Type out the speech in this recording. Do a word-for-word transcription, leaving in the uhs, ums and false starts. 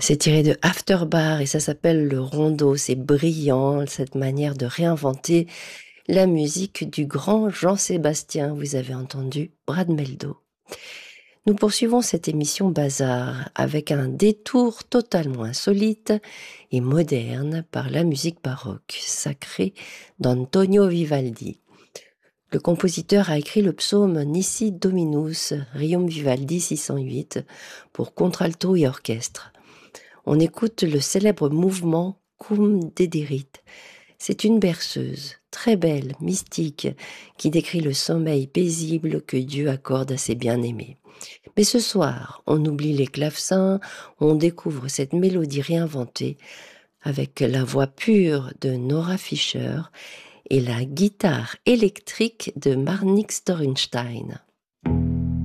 C'est tiré de After Bar et ça s'appelle le rondo. C'est brillant, cette manière de réinventer la musique du grand Jean-Sébastien. Vous avez entendu Brad Meldo. Nous poursuivons cette émission Bazar avec un détour totalement insolite et moderne par la musique baroque sacrée d'Antonio Vivaldi. Le compositeur a écrit le psaume Nisi Dominus, Rium Vivaldi six cent huit, pour contralto et orchestre. On écoute le célèbre mouvement Cum Dederit. C'est une berceuse, très belle, mystique, qui décrit le sommeil paisible que Dieu accorde à ses bien-aimés. Mais ce soir, on oublie les clavecins, on découvre cette mélodie réinventée avec la voix pure de Nora Fischer et la guitare électrique de Marnix Torenstein.